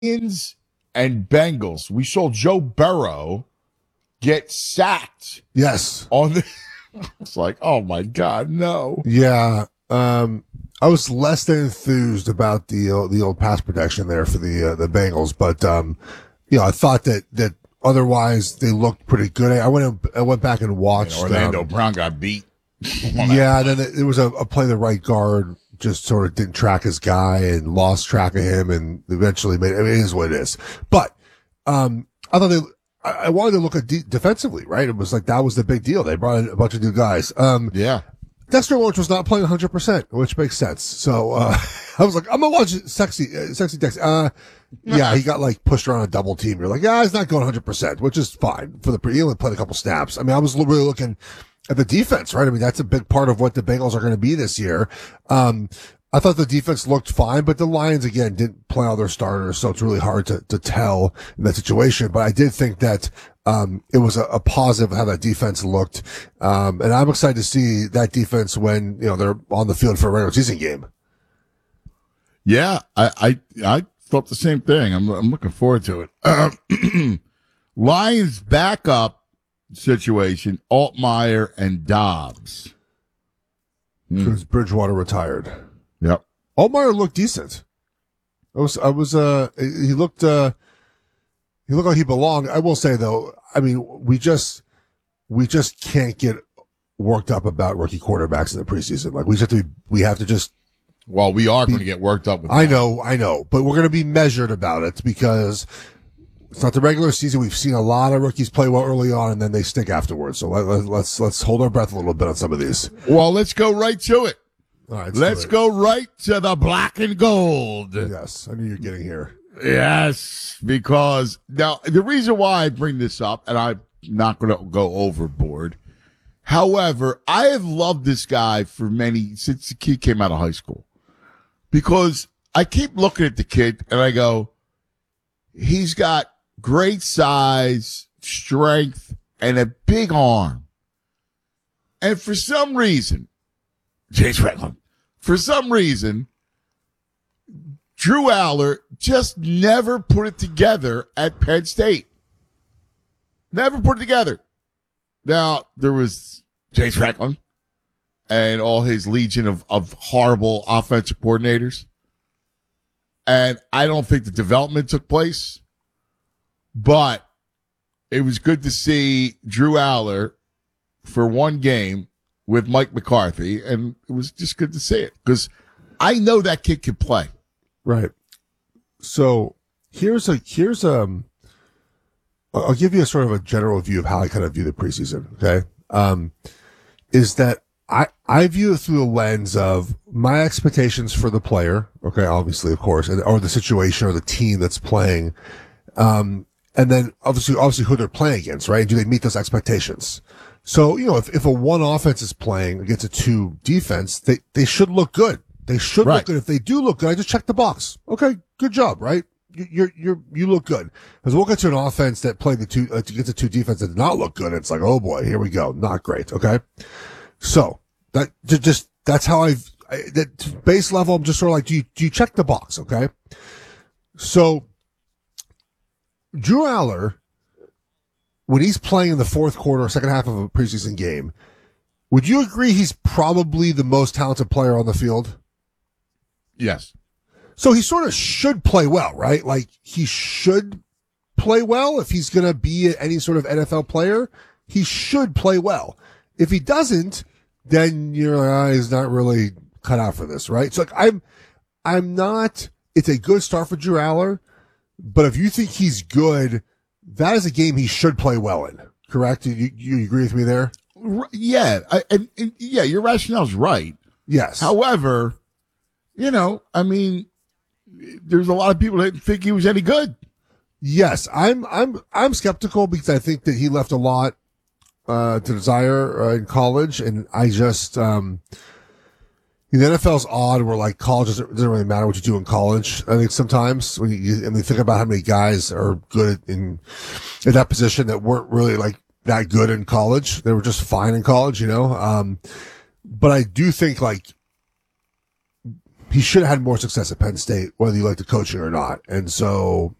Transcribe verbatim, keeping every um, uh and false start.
Lions and Bengals. We saw Joe Burrow get sacked. Yes. On the it's like, oh my God, no. Yeah. Um, I was less than enthused about the uh, the old pass protection there for the uh, the Bengals, but um, you know, I thought that that otherwise they looked pretty good. I went I went back and watched. And Orlando um, Brown got beat. Yeah, and then there was a, a play the right guard just sort of didn't track his guy and lost track of him, and eventually made. I mean, it is what it is. But um, I thought they. I I wanted to look at de- defensively, right? It was like that was the big deal. They brought in a bunch of new guys. Um, Yeah. Dexter Lawrence was not playing one hundred percent, which makes sense. So, uh, I was like, I'm gonna watch sexy, uh, sexy Dex. Uh, yeah, he got like pushed around a double team. You're like, yeah, he's not going one hundred percent, which is fine for the, he only played a couple snaps. I mean, I was really looking at the defense, right? I mean, that's a big part of what the Bengals are going to be this year. Um, I thought the defense looked fine, but the Lions again didn't play all their starters. So it's really hard to, to tell in that situation. But I did think that, Um, it was a, a positive how that defense looked. Um, and I'm excited to see that defense when, you know, they're on the field for a regular season game. Yeah, I, I, I thought the same thing. I'm, I'm looking forward to it. Uh, Lions backup situation, Altmaier and Dobbs. Because Bridgewater retired. Yep. Altmaier looked decent. I was, I was, uh, he looked, uh, he looked like he belonged. I will say though, I mean, we just, we just can't get worked up about rookie quarterbacks in the preseason. Like we just have to, we have to just, Well, we are going to get worked up with I that. know, I know, but we're going to be measured about it because it's not the regular season. We've seen a lot of rookies play well early on and then they stink afterwards. So let, let, let's, let's hold our breath a little bit on some of these. Well, let's go right to it. All right. Let's go right to the black and gold. Yes. I knew you were getting here. Yes, because now the reason why I bring this up, and I'm not going to go overboard. However, I have loved this guy for many, since the kid came out of high school, because I keep looking at the kid and I go, he's got great size, strength, and a big arm. And for some reason, James Franklin, for some reason, Drew Aller just never put it together at Penn State. Never put it together. Now, there was James Franklin and all his legion of, of horrible offensive coordinators. And I don't think the development took place. But it was good to see Drew Aller for one game with Mike McCarthy. And it was just good to see it because I know that kid can play. Right. So here's a, here's um, I'll give you a sort of a general view of how I kind of view the preseason. Okay. Um, is that I, I view it through the lens of my expectations for the player. Okay. Obviously, of course, and, or the situation or the team that's playing. Um, and then obviously, obviously who they're playing against, right? Do they meet those expectations? So, you know, if, if a one offense is playing against a two defense, they, they should look good. They should Right. look good. If they do look good, I just check the box. Okay, good job, right? You, you're, you're, you look good. Because we'll get to an offense that played the two, uh, to get the two defense that did not look good. It's like, oh boy, here we go. Not great. Okay. So that just, just that's how I've, I, that base level, I'm just sort of like, do you, do you check the box? Okay. So Drew Aller, when he's playing in the fourth quarter or second half of a preseason game, would you agree he's probably the most talented player on the field? Yes. So he sort of should play well, right? Like he should play well if he's going to be any sort of N F L player. He should play well. If he doesn't, then you're like, ah, he's not really cut out for this, right? So like I'm, I'm not. It's a good start for Drew Aller, but if you think he's good, that is a game he should play well in. Correct? You, you agree with me there? Yeah. I, and, and yeah, your rationale's right. Yes. However, you know, I mean, there's a lot of people that didn't think he was any good. Yes, I'm I'm I'm skeptical because I think that he left a lot uh to desire uh, in college, and I just um the N F L's odd where like college doesn't, doesn't really matter what you do in college. I think sometimes when you and we think about how many guys are good in in that position that weren't really like that good in college, they were just fine in college, you know. Um, but I do think like he should have had more success at Penn State, whether you like the coaching or not. And so